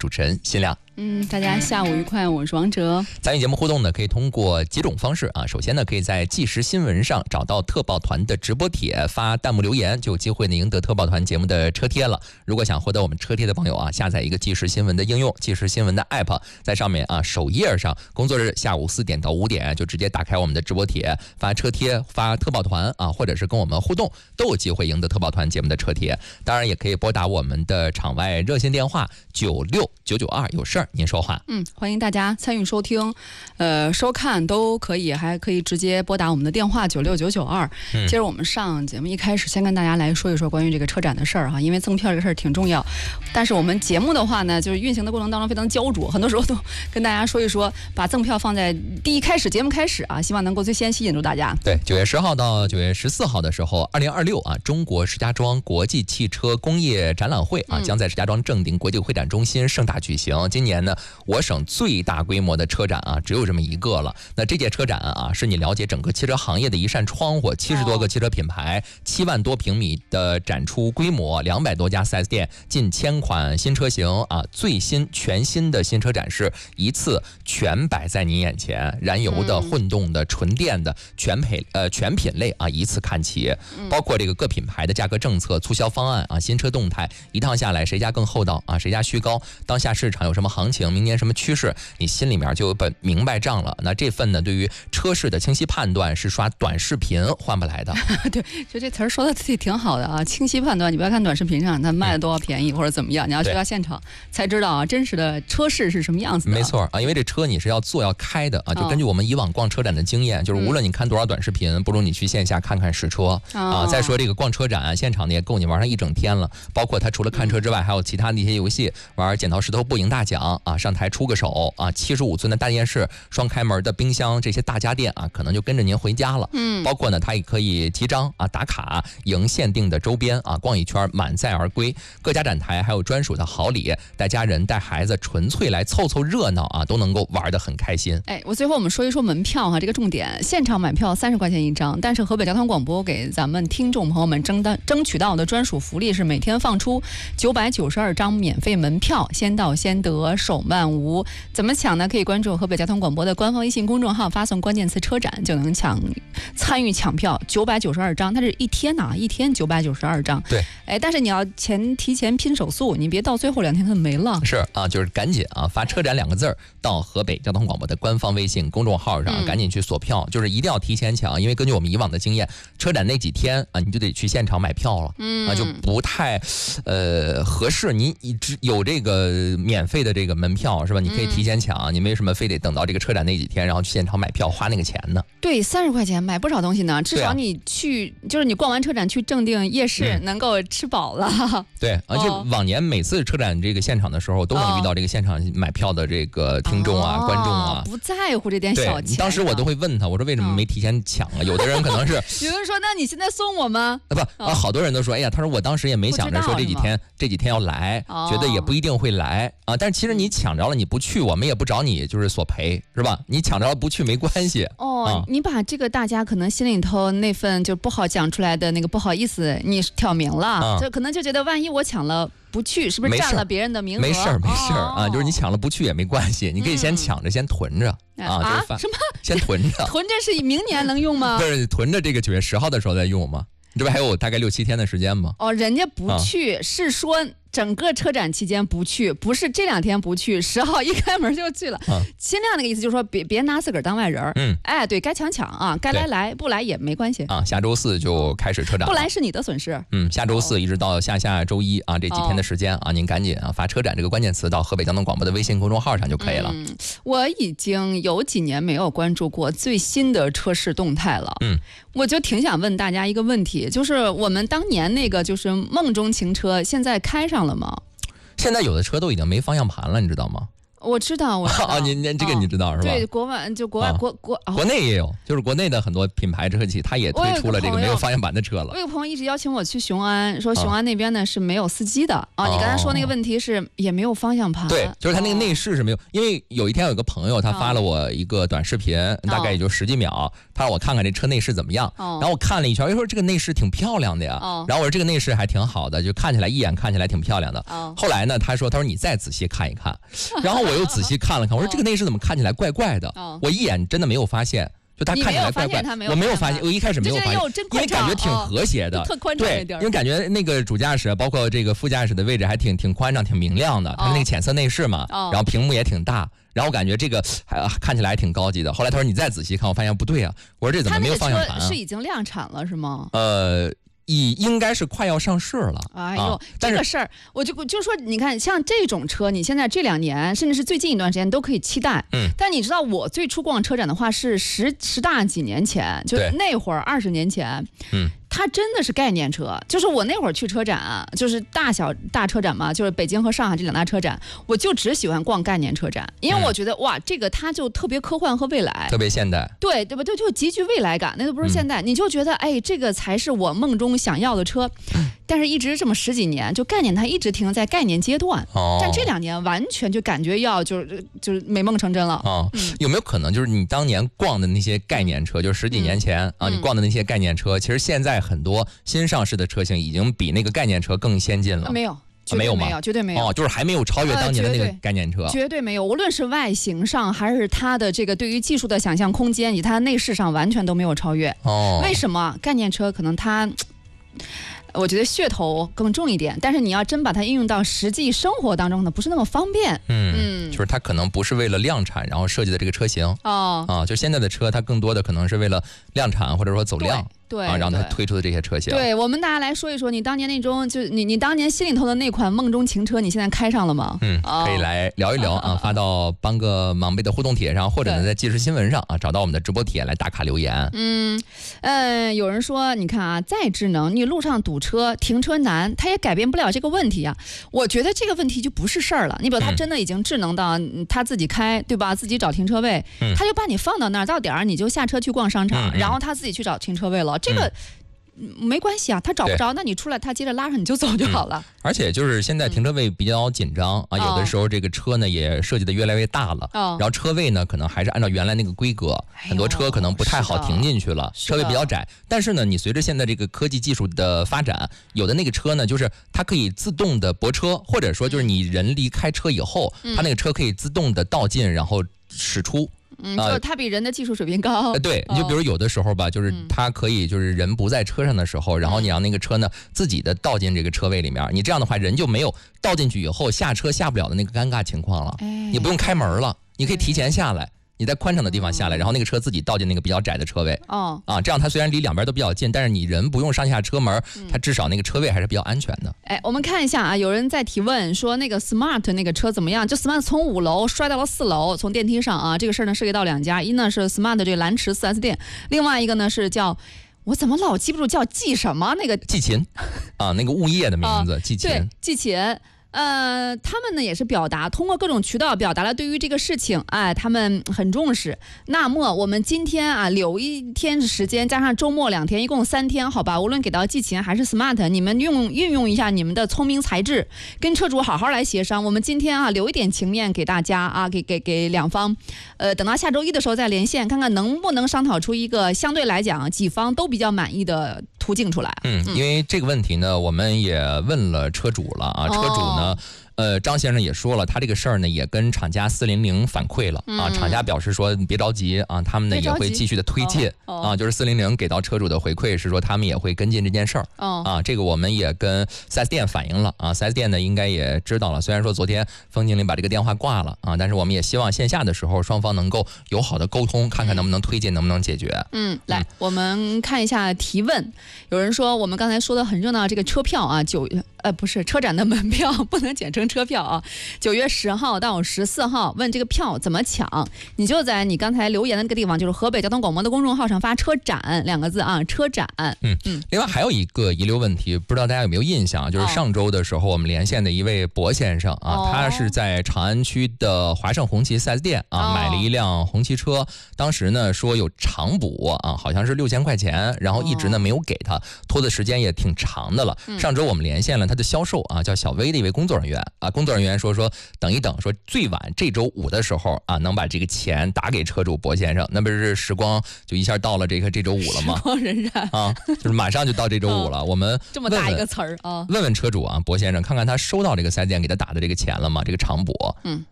主持人辛亮。 大家下午愉快，我是王哲。 参与节目互动呢，可以通过几种方式啊。首先呢，可以在即时新闻上找到特报团的直播帖，发弹幕留言，就有机会呢赢得特报团节目的车贴了。如果想获得我们车贴的朋友啊，下载一个即时新闻的应用，即时新闻的 app， 在上面啊首页上，工作日下午4点到5点就直接打开我们的直播帖，发车贴，发特报团啊，或者是跟我们互动，都有机会赢得特报团节目的车贴。当然也可以拨打我们的场外热线电话96992，有事儿您说话。 欢迎大家参与收听，收看都可以，还可以直接拨打我们的电话96992。接着我们上节目一开始，先跟大家来说一说关于这个车展的事儿哈，因为赠票这个事儿挺重要。但是我们节目的话呢，就是运行的过程当中非常焦灼，很多时候都跟大家说一说，把赠票放在节目开始啊，希望能够最先吸引住大家。 对，9月10号到9月14号的时候，2026啊，中国石家庄国际汽车工业展览会啊，将在石家庄正定国际会展中心盛大举行。今年呢，我省最大规模的车展啊，只有这么一个了。那这届车展啊，是你了解整个汽车行业的一扇窗户，70多个汽车品牌，7万多平米的展出规模，200多家 4S 店，近1000款新车型啊，全新的新车展示一次全摆在您眼前，燃油的、混动的、纯电的全品类啊一次看齐，包括这个各品牌的价格政策、促销方案啊、新车动态，一趟下来谁家更厚道啊，谁家虚高，当下市场有什么行情，明年什么趋势，你心里面就有本明白账了。那这份呢，对于车市的清晰判断是刷短视频换不来的。 对，就这词儿说的挺好的啊，清晰判断，你不要看短视频上它卖的多少便宜或者怎么样，你要去到现场才知道啊，真实的车市是什么样子的。 没错啊，因为这车你是要做要开的啊，就根据我们以往逛车展的经验，就是无论你看多少短视频，不如你去线下看看实车啊。再说这个逛车展现场呢，也够你玩上一整天了。包括它除了看车之外，还有其他的一些游戏，玩剪刀石头布赢大奖啊，上台出个手啊，75寸的大电视、双开门的冰箱，这些大家电啊，可能就跟着您回家了。包括呢，它也可以集章啊、打卡、赢限定的周边啊，逛一圈满载而归。各家展台还有专属的好礼，带家人带孩子纯粹来凑凑热闹啊，都能够玩得很开心。 最后我们说一说门票哈，这个重点，现场买票30块钱一张，但是河北交通广播给咱们听众朋友们争取到的专属福利是每天放出992张免费门票，先到先得，手慢无。怎么抢呢？可以关注河北交通广播的官方微信公众号，发送关键词车展就能参与抢票，992张，它是一天992张。 对， 但是你要提前拼手速，你别到最后2天它没了。 是啊，就是赶紧啊，发车展2个字到河北交通广播的官方微信公众号上，赶紧去锁票，就是一定要提前抢，因为根据我们以往的经验，车展那几天啊，你就得去现场买票了，就不太合适。你有这个免费的这个门票是吧？你可以提前抢，你为什么非得等到这个车展那几天，然后去现场买票花那个钱呢？ 对，30块钱买不少东西呢，至少你去，就是你逛完车展去正定夜市能够吃饱了。 对，而且往年每次车展这个现场的时候，都能遇到这个现场买票的这个听众啊、观众啊， 不在乎这点小钱。 当时我都会问他，我说为什么没提前抢啊？有的人可能是有人说，那你现在送我吗？ 好多人都说，哎呀，他说我当时也没想着说这几天要来，觉得也不一定会来啊。但是其实你抢着了，你不去，我们也不找你就是索赔，是吧？你抢着了不去没关系。 你把这个大家可能心里头那份就不好讲出来的那个不好意思，你挑明了，就可能就觉得万一我抢了不去，是不是占了别人的名额？ 没事啊，就是你抢了不去也没关系，你可以先抢着，先囤着啊。 什么？ 先囤着？ 囤着是明年能用吗？ 不是，囤着这个9月10号的时候再用吗？你这不还有大概6、7天的时间吗？ 人家不去，是说整个车展期间不去，不是这2天不去，10号一开门就去了。尽量那个意思就是说，别拿自个儿当外人。对该抢啊，该来不来也没关系啊。下周4就开始车展了， 不来是你的损失。 下周4一直到下周1啊，这几天的时间啊，您赶紧啊发车展这个关键词到河北交通广播的微信公众号上就可以了。 我已经有几年没有关注过最新的车市动态了。我就挺想问大家一个问题，就是我们当年那个就是梦中情车，现在开上了吗？ 现在有的车都已经没方向盘了，你知道吗？ 我知道，我知道。 您这个你知道是吧？ 对，国外就国外国内也有，就是国内的很多品牌车企，它也推出了这个没有方向盘的车了。 我有个朋友一直邀请我去雄安，说雄安那边呢是没有司机的啊。你刚才说那个问题是也没有方向盘。 对，就是它那个内饰是没有，因为有一天有个朋友他发了我一个短视频，大概也就10几秒，他让我看看这车内饰怎么样。然后我看了一圈，说这个内饰挺漂亮的呀。然后我说这个内饰还挺好的，就看起来一眼看起来挺漂亮的。后来呢，他说你再仔细看一看，然后我又仔细看了看，我说这个内饰怎么看起来怪怪的？我一眼真的没有发现。就它看起来怪怪，我没有发现，我一开始没有发现，因为感觉挺和谐的，对，因为感觉那个主驾驶包括这个副驾驶的位置还挺宽敞、挺明亮的，它那个浅色内饰嘛，然后屏幕也挺大，然后我感觉这个看起来还挺高级的。后来他说你再仔细看，我发现不对啊，我说这怎么没有方向盘啊？ 是已经量产了是吗？ 应该是快要上市了。 哎呦，这个事儿，我就说，你看，像这种车，你现在这2年，甚至是最近一段时间都可以期待。但你知道，我最初逛车展的话是十大几年前，就那会儿20年前。它真的是概念车，就是我那会儿去车展，就是大车展嘛，就是北京和上海这2大车展，我就只喜欢逛概念车展，因为我觉得哇，这个它就特别科幻和未来， 特别现代， 对吧？就极具未来感，那都不是现代，你就觉得哎，这个才是我梦中想要的车。但是一直这么10几年，就概念它一直停在概念阶段，但这2年完全就感觉要就是美梦成真了。 有没有可能就是你当年逛的那些概念车，就是10几年前你逛的那些概念车，其实现在很多新上市的车型已经比那个概念车更先进了？ 没有。 没有吗？ 绝对没有。 就是还没有超越当年的那个概念车。 绝对没有，无论是外形上还是它的这个对于技术的想象空间，以及它的内饰上，完全都没有超越。为什么？概念车可能它。我觉得噱头更重一点，但是你要真把它应用到实际生活当中呢，不是那么方便。 就是它可能不是为了量产然后设计的这个车型。就现在的车它更多的可能是为了量产或者说走量。 对然后它推出的这些车型。 对，我们大家来说一说，你当年那种就你当年心里头的那款梦中情车，你现在开上了吗？ 可以来聊一聊啊，发到帮个忙杯的互动帖上，或者呢在即时新闻上啊找到我们的直播帖来打卡留言。 有人说，你看啊，再智能，你路上堵车、停车难，它也改变不了这个问题啊。我觉得这个问题就不是事儿了。你比如它真的已经智能到它自己开，对吧？自己找停车位，它就把你放到那儿，到点儿你就下车去逛商场，然后它自己去找停车位了。这个没关系啊，他找不着，那你出来，他接着拉上你就走就好了。 而且就是现在停车位比较紧张啊，有的时候这个车呢也设计的越来越大了，然后车位呢可能还是按照原来那个规格，很多车可能不太好停进去了，车位比较窄。但是呢，你随着现在这个科技技术的发展，有的那个车呢，就是它可以自动的泊车，或者说就是你人离开车以后，它那个车可以自动的倒进，然后驶出。 就是它比人的技术水平高。 对，你就比如有的时候吧，就是它可以就是人不在车上的时候，然后你让那个车呢自己的倒进这个车位里面，你这样的话人就没有倒进去以后下车下不了的那个尴尬情况了。你不用开门了，你可以提前下来。你在宽敞的地方下来，然后那个车自己倒进那个比较窄的车位。这样它虽然离两边都比较近，但是你人不用上下车门，它至少那个车位还是比较安全的。 我们看一下啊，有人在提问说那个 Smart 那个车怎么样？就 Smart 从5楼摔到了4楼，从电梯上啊。这个事儿呢涉及到2家，一呢是 Smart 这个蓝池 4S 店，另外一个呢是叫。我怎么老记不住叫季什么那个季琴啊，那个物业的名字季琴。 对，季琴。他们呢也是通过各种渠道表达了对于这个事情，他们很重视。那么我们今天啊留1天时间，加上周末2天，一共3天，好吧？无论给到季琴还是 Smart， 你们运用一下你们的聪明才智，跟车主好好来协商。我们今天啊留一点情面给大家啊，给两方，等到下周1的时候再连线，看看能不能商讨出一个相对来讲几方都比较满意的途径出来。 因为这个问题呢，我们也问了车主了啊，车主呢。张先生也说了，他这个事儿呢也跟厂家400反馈了啊。厂家表示说你别着急啊，他们呢也会继续的推进啊。就是400给到车主的回馈是说他们也会跟进这件事儿啊。这个我们也跟 4S 店反映了啊。4S 店呢应该也知道了，虽然说昨天冯经理把这个电话挂了啊，但是我们也希望线下的时候双方能够友好的沟通，看看能不能推进，能不能解决。 来，我们看一下提问。有人说我们刚才说的很热闹，这个车票啊，不是车展的门票不能简称行车票啊，9月10号到14号，问这个票怎么抢，你就在你刚才留言的那个地方，就是河北交通广播的公众号上发车展2个字啊，车展。 另外还有一个遗留问题，不知道大家有没有印象，就是上周的时候我们连线的一位博先生啊，他是在长安区的华盛红旗 4S 店啊买了一辆红旗车，当时呢说有长补啊，好像是6000块钱，然后一直呢没有给他，拖的时间也挺长的了。上周我们连线了他的销售啊，叫小薇的一位工作人员啊，工作人员说等一等，说最晚这周5的时候啊，能把这个钱打给车主博先生，那不是时光就一下到了这周5了吗？ 时光荏苒啊，就是马上就到这周5了。我们这么大一个词儿啊， 问问车主啊，博先生，看看他收到这个4S店给他打的这个钱了吗？这个长补。